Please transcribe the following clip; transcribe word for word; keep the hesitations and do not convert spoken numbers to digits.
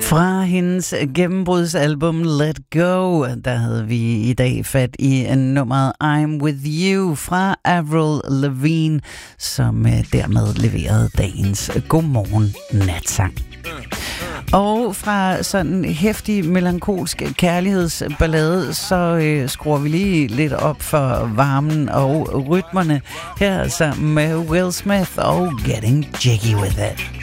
Fra hendes gennembrudsalbum Let Go, der havde vi i dag fat i nummeret I'm With You fra Avril Lavigne, som dermed leverede dagens Godmorgen Natsang. Og fra sådan en hæftig, melankolsk kærlighedsballade, så øh, skruer vi lige lidt op for varmen og rytmerne her sammen med Will Smith og Getting Jiggy With It.